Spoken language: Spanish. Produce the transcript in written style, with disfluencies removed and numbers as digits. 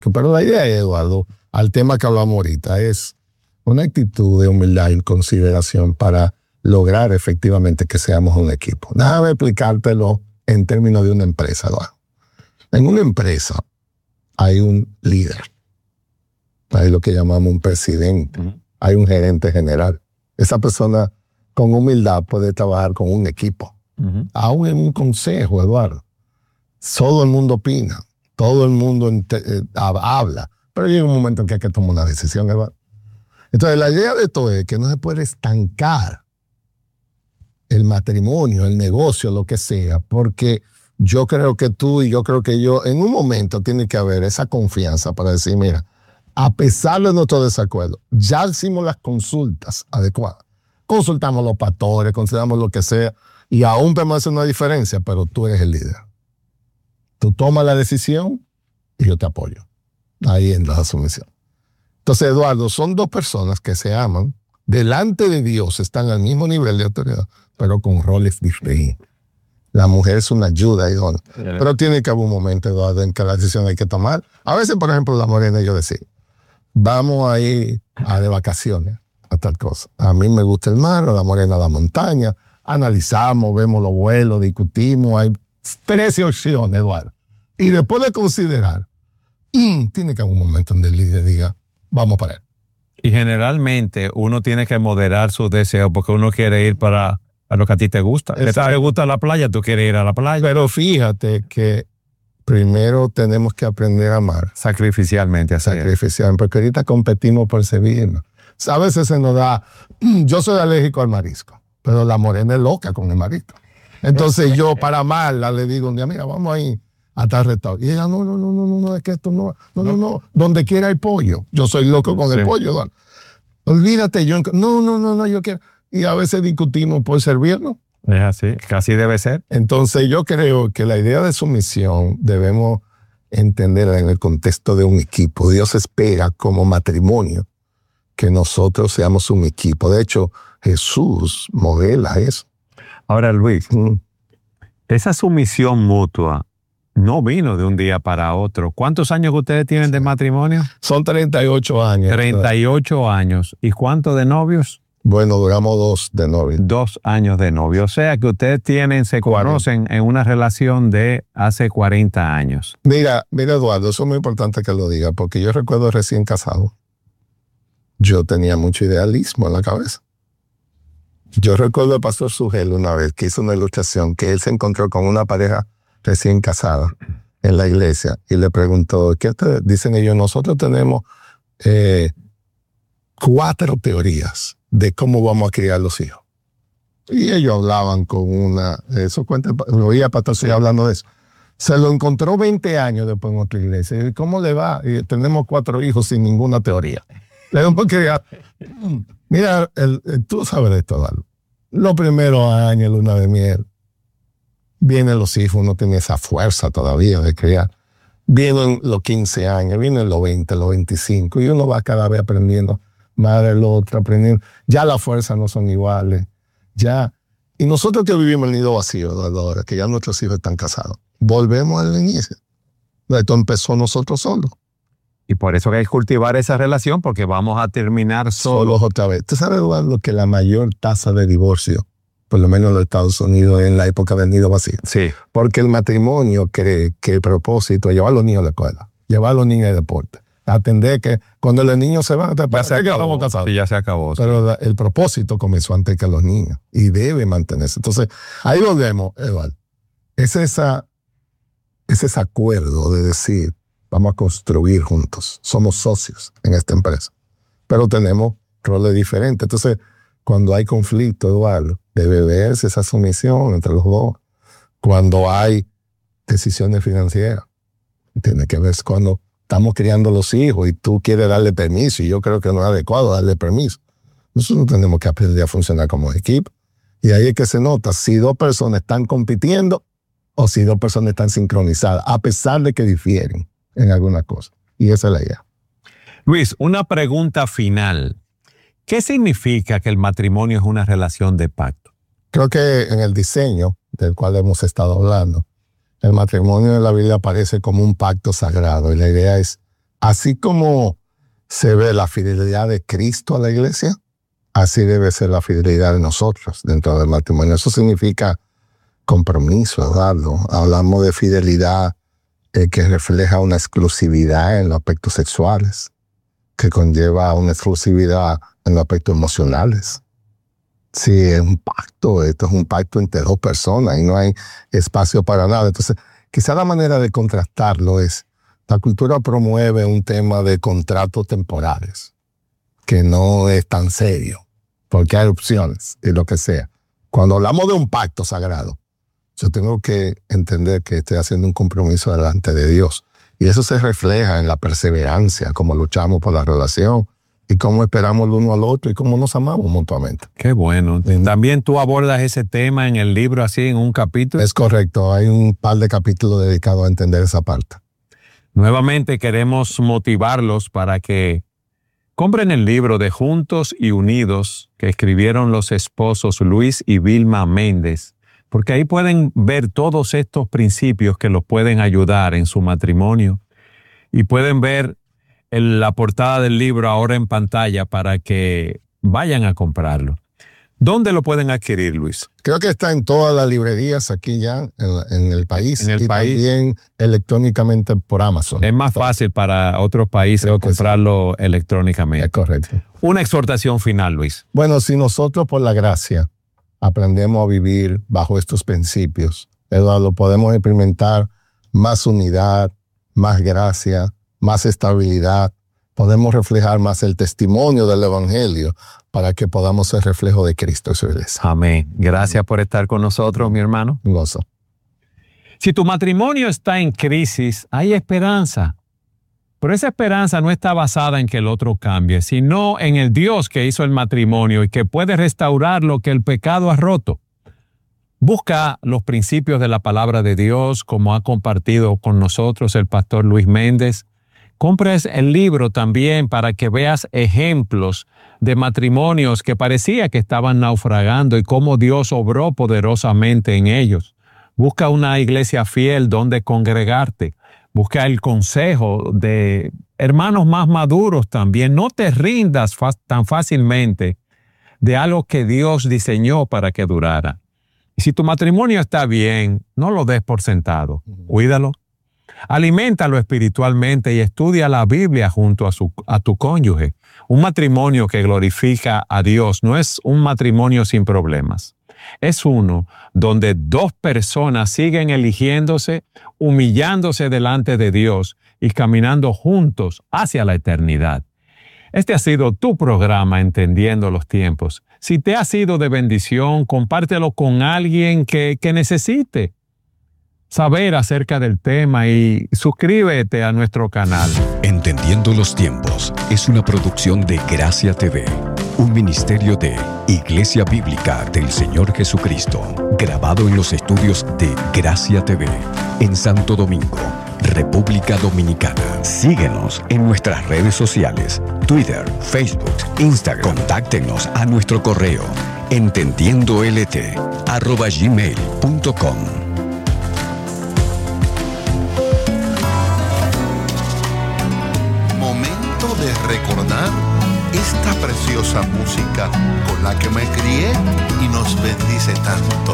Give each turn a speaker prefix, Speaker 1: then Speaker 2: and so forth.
Speaker 1: Pero la idea, Eduardo, al tema que hablamos ahorita, es una actitud de humildad y consideración para lograr efectivamente que seamos un equipo. Déjame explicártelo en términos de una empresa, Eduardo. En una empresa hay un líder, hay lo que llamamos un presidente, hay un gerente general. Esa persona con humildad puede trabajar con un equipo. Aún en un consejo, Eduardo, todo el mundo opina, todo el mundo habla, pero llega un momento en que hay que tomar una decisión, Eduardo. Entonces la idea de esto es que no se puede estancar el matrimonio, el negocio, lo que sea, porque yo creo que tú y yo creo que yo, en un momento tiene que haber esa confianza para decir, mira, a pesar de nuestro desacuerdo, ya hicimos las consultas adecuadas. Consultamos a los pastores, consideramos lo que sea, y aún permanece una diferencia, pero tú eres el líder. Tú tomas la decisión y yo te apoyo. Ahí entra la sumisión. Entonces, Eduardo, son dos personas que se aman, delante de Dios están al mismo nivel de autoridad, pero con roles diferentes. La mujer es una ayuda, pero tiene que haber un momento, Eduardo, en que la decisión hay que tomar. A veces, por ejemplo, la Morena y yo decimos, vamos a ir de vacaciones a tal cosa. A mí me gusta el mar, a la Morena la montaña. Analizamos, vemos los vuelos, discutimos. Hay 13 opciones, Eduardo. Y después de considerar, tiene que haber un momento donde el líder diga, vamos para él.
Speaker 2: Y generalmente uno tiene que moderar sus deseos porque uno quiere ir para lo que a ti te gusta. Si te gusta la playa, tú quieres ir a la playa.
Speaker 1: Pero fíjate que primero tenemos que aprender a amar.
Speaker 2: Sacrificialmente.
Speaker 1: Porque ahorita competimos por servirnos. A veces se nos da, yo soy alérgico al marisco, pero la Morena es loca con el marisco. Entonces yo para amarla le digo un día, mira, vamos ahí a tal restaurante. Y ella, no, es que esto no, donde quiera hay pollo. Yo soy loco con el pollo, Eduardo. Olvídate, no, yo quiero. Y a veces discutimos por servirnos.
Speaker 2: Es así, que así debe ser.
Speaker 1: Entonces yo creo que la idea de sumisión debemos entenderla en el contexto de un equipo. Dios espera como matrimonio que nosotros seamos un equipo. De hecho, Jesús modela eso.
Speaker 2: Ahora, Luis, esa sumisión mutua no vino de un día para otro. ¿Cuántos años que ustedes tienen de matrimonio?
Speaker 1: Son 38 años.
Speaker 2: 38 años. ¿Y cuánto de novios?
Speaker 1: Bueno, duramos 2 de novio.
Speaker 2: 2 años de novio. O sea que ustedes se conocen en una relación de hace 40 años.
Speaker 1: Mira, Eduardo, eso es muy importante que lo diga, porque yo recuerdo recién casado. Yo tenía mucho idealismo en la cabeza. Yo recuerdo al pastor Sugel una vez que hizo una ilustración que él se encontró con una pareja recién casada en la iglesia y le preguntó, ¿qué te dicen ellos? Nosotros tenemos 4 teorías de cómo vamos a criar los hijos. Y ellos hablaban con eso cuenta, lo oía pastor Sugel hablando de eso. Se lo encontró 20 años después en otra iglesia. ¿Y cómo le va? Y tenemos 4 hijos sin ninguna teoría. Le digo, porque mira, tú sabes de esto, Eduardo. Los primeros años, luna de miel, vienen los hijos, uno tiene esa fuerza todavía de criar. Vienen los 15 años, vienen los 20, los 25, y uno va cada vez aprendiendo más del otro, aprendiendo. Ya las fuerzas no son iguales. Ya. Y nosotros que vivimos el nido vacío, ahora que ya nuestros hijos están casados, volvemos al inicio. Esto empezó nosotros solos.
Speaker 2: Y por eso que hay que cultivar esa relación, porque vamos a terminar
Speaker 1: solos otra vez. ¿Tú sabes, Eduardo, que la mayor tasa de divorcio, por lo menos en los Estados Unidos, en la época del nido vacío?
Speaker 2: Sí.
Speaker 1: Porque el matrimonio cree que el propósito es llevar a los niños a la escuela, llevar a los niños al deporte, atender que cuando los niños se van,
Speaker 2: ya se acabó. Sí, ya se acabó.
Speaker 1: Pero el propósito comenzó antes que los niños y debe mantenerse. Entonces, ahí volvemos, Eduardo. Es ese acuerdo de decir, vamos a construir juntos. Somos socios en esta empresa. Pero tenemos roles diferentes. Entonces, cuando hay conflicto, Eduardo, debe verse esa sumisión entre los dos. Cuando hay decisiones financieras, tiene que verse cuando estamos criando los hijos y tú quieres darle permiso y yo creo que no es adecuado darle permiso. Nosotros tenemos que aprender a funcionar como equipo. Y ahí es que se nota si 2 personas están compitiendo o si 2 personas están sincronizadas, a pesar de que difieren en alguna cosa. Y esa es la idea.
Speaker 2: Luis, una pregunta final. ¿Qué significa que el matrimonio es una relación de pacto?
Speaker 1: Creo que en el diseño del cual hemos estado hablando, el matrimonio en la Biblia aparece como un pacto sagrado y la idea es Así como se ve la fidelidad de Cristo a la iglesia, así debe ser la fidelidad de nosotros dentro del matrimonio. Eso significa compromiso, Eduardo. Hablamos de fidelidad que refleja una exclusividad en los aspectos sexuales, que conlleva una exclusividad en los aspectos emocionales. Sí, es un pacto, esto es un pacto entre dos personas y no hay espacio para nada. Entonces, quizá la manera de contrastarlo es, la cultura promueve un tema de contratos temporales, que no es tan serio, porque hay opciones y lo que sea. Cuando hablamos de un pacto sagrado, yo tengo que entender que estoy haciendo un compromiso delante de Dios. Y eso se refleja en la perseverancia, cómo luchamos por la relación y cómo esperamos el uno al otro y cómo nos amamos mutuamente.
Speaker 2: Qué bueno. También tú abordas ese tema en el libro, así en un capítulo.
Speaker 1: Es correcto. Hay un par de capítulos dedicados a entender esa parte.
Speaker 2: Nuevamente queremos motivarlos para que compren el libro de Juntos y Unidos que escribieron los esposos Luis y Vilma Méndez, porque ahí pueden ver todos estos principios que los pueden ayudar en su matrimonio y pueden ver la portada del libro ahora en pantalla para que vayan a comprarlo. ¿Dónde lo pueden adquirir, Luis?
Speaker 1: Creo que está en todas las librerías aquí ya en el país.
Speaker 2: En el país.
Speaker 1: También electrónicamente por Amazon.
Speaker 2: Es más fácil para otros países comprarlo electrónicamente.
Speaker 1: Es correcto.
Speaker 2: Una exhortación final, Luis.
Speaker 1: Bueno, si nosotros por la gracia aprendemos a vivir bajo estos principios, Eduardo, podemos experimentar más unidad, más gracia, más estabilidad. Podemos reflejar más el testimonio del Evangelio para que podamos ser reflejo de Cristo y su iglesia.
Speaker 2: Amén. Gracias por estar con nosotros, mi hermano.
Speaker 1: Un gozo.
Speaker 2: Si tu matrimonio está en crisis, hay esperanza. Pero esa esperanza no está basada en que el otro cambie, sino en el Dios que hizo el matrimonio y que puede restaurar lo que el pecado ha roto. Busca los principios de la palabra de Dios, como ha compartido con nosotros el pastor Luis Méndez. Compres el libro también para que veas ejemplos de matrimonios que parecía que estaban naufragando y cómo Dios obró poderosamente en ellos. Busca una iglesia fiel donde congregarte. Busca el consejo de hermanos más maduros también. No te rindas tan fácilmente de algo que Dios diseñó para que durara. Y si tu matrimonio está bien, no lo des por sentado. Cuídalo. Aliméntalo espiritualmente y estudia la Biblia junto a tu cónyuge. Un matrimonio que glorifica a Dios no es un matrimonio sin problemas. Es uno donde dos personas siguen eligiéndose, humillándose delante de Dios y caminando juntos hacia la eternidad. Este ha sido tu programa Entendiendo los Tiempos. Si te ha sido de bendición, compártelo con alguien que necesite saber acerca del tema y suscríbete a nuestro canal.
Speaker 3: Entendiendo los Tiempos es una producción de Gracia TV, un ministerio de Iglesia Bíblica del Señor Jesucristo, grabado en los estudios de Gracia TV, en Santo Domingo, República Dominicana. Síguenos en nuestras redes sociales, Twitter, Facebook, Instagram. Contáctenos a nuestro correo entendiendolt@gmail.com.
Speaker 4: De recordar esta preciosa música con la que me crié y nos bendice tanto.